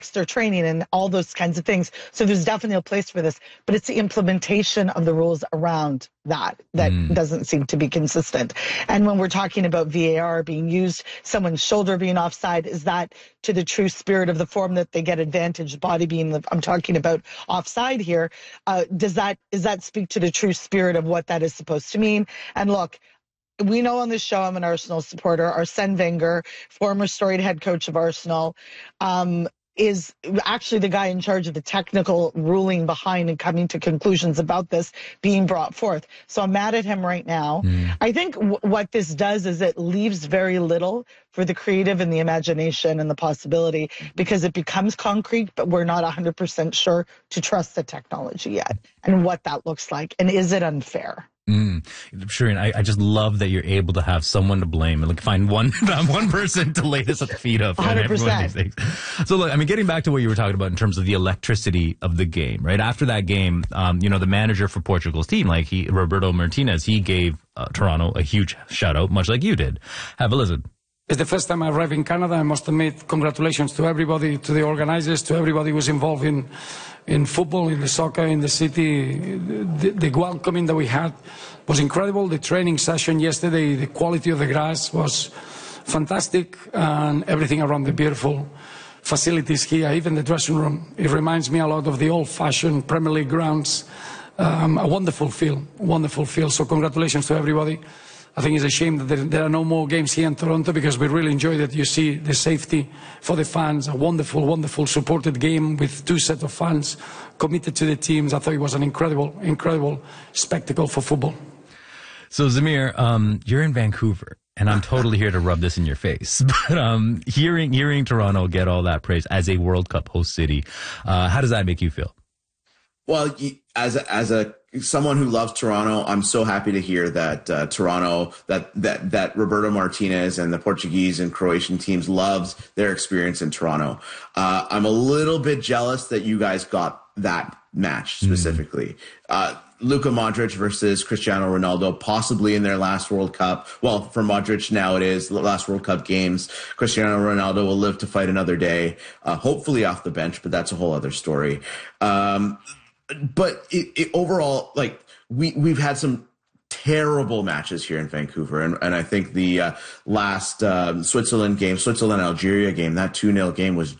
their training and all those kinds of things. So there's definitely a place for this, but it's the implementation of the rules around that doesn't seem to be consistent. And when we're talking about VAR being used, someone's shoulder being offside, is that to the true spirit of the form that they get advantage, body being, I'm talking about offside here. Does that speak to the true spirit of what that is supposed to mean? And look, we know on this show I'm an Arsenal supporter. Arsene Wenger, former storied head coach of Arsenal, is actually the guy in charge of the technical ruling behind and coming to conclusions about this being brought forth. So I'm mad at him right now. I think what this does is it leaves very little for the creative and the imagination and the possibility, because it becomes concrete, but we're not 100% sure to trust the technology yet and what that looks like. And is it unfair? Shireen, I just love that you're able to have someone to blame and like find one person to lay this at the feet of. 100%. So look, I mean, getting back to what you were talking about in terms of the electricity of the game, right? After that game, the manager for Portugal's team, Roberto Martinez, he gave Toronto a huge shout out, much like you did. Have a listen. It's the first time I arrived in Canada. I must admit, congratulations to everybody, to the organizers, to everybody who was involved in football, in the soccer, in the city. The welcoming that we had was incredible. The training session yesterday, the quality of the grass was fantastic, and everything around the beautiful facilities here, even the dressing room. It reminds me a lot of the old-fashioned Premier League grounds. A wonderful feel, wonderful feel. So congratulations to everybody. I think it's a shame that there are no more games here in Toronto, because we really enjoyed it. You see the safety for the fans, a wonderful, wonderful supported game with two sets of fans committed to the teams. I thought it was an incredible, incredible spectacle for football. So Zamir, you're in Vancouver, and I'm totally here to rub this in your face. But hearing Toronto get all that praise as a World Cup host city, how does that make you feel? Well, as someone who loves Toronto, I'm so happy to hear that Toronto, that Roberto Martinez and the Portuguese and Croatian teams loves their experience in Toronto. I'm a little bit jealous that you guys got that match specifically. Luka Modric versus Cristiano Ronaldo, possibly in their last World Cup. Well, for Modric now it is the last World Cup games. Cristiano Ronaldo will live to fight another day, hopefully off the bench, but that's a whole other story. But overall, we've had some terrible matches here in Vancouver. And I think the last Switzerland-Algeria game, that 2-0 game was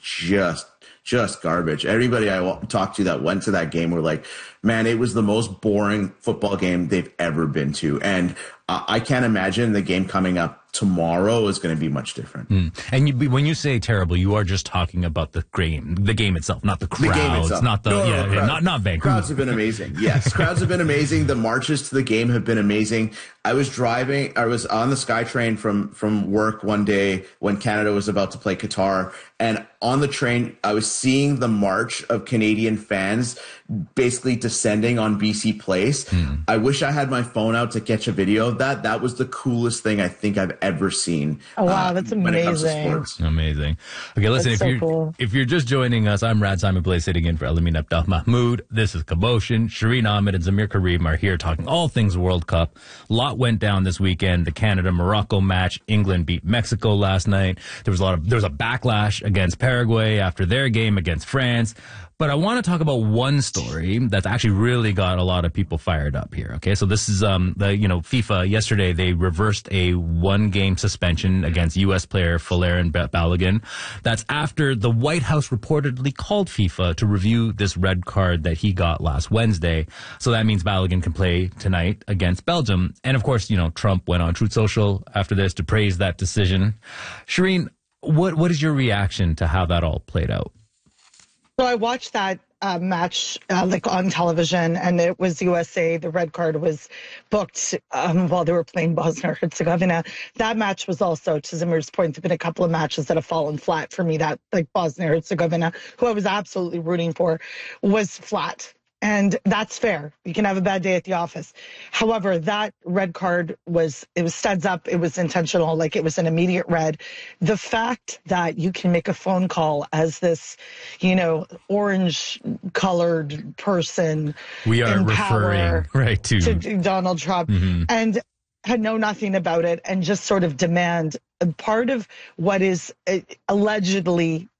just garbage. Everybody I talked to that went to that game were like, man, it was the most boring football game they've ever been to. And I can't imagine the game coming up tomorrow is going to be much different. And when you say terrible, you are just talking about the game itself, not the crowds, the game itself. Not not Vancouver. Crowds have been amazing. Yes, crowds have been amazing. The marches to the game have been amazing. I was on the SkyTrain from work one day when Canada was about to play Qatar, and on the train, I was seeing the march of Canadian fans basically descending on BC Place. I wish I had my phone out to catch a video of that. That was the coolest thing I think I've ever seen. Oh, wow, that's amazing. When it comes to sports. Amazing. Okay, listen, if you're just joining us, I'm Rad Simon Blaze sitting in for Elamin Abdel Mahmoud. This is Commotion. Shireen Ahmed and Zamir Karim are here talking all things World Cup. A lot went down this weekend. The Canada-Morocco match. England beat Mexico last night. There was a backlash against Paraguay after their game against France. But I want to talk about one story that's actually really got a lot of people fired up here. Okay, so this is FIFA yesterday. They reversed a 1-game suspension against U.S. player Folarin Balogun. That's after the White House reportedly called FIFA to review this red card that he got last Wednesday. So that means Balogun can play tonight against Belgium. And of course, Trump went on Truth Social after this to praise that decision. Shireen, what is your reaction to how that all played out? So I watched that match on television, and it was USA. The red card was booked while they were playing Bosnia-Herzegovina. That match was also, to Zamir's point, there have been a couple of matches that have fallen flat for me. That Bosnia-Herzegovina, who I was absolutely rooting for, was flat. And that's fair. You can have a bad day at the office. However, that red card was studs up. It was intentional. It was an immediate red. The fact that you can make a phone call as this, orange colored person. We are referring right to Donald Trump and know nothing about it and just sort of demand part of what is allegedly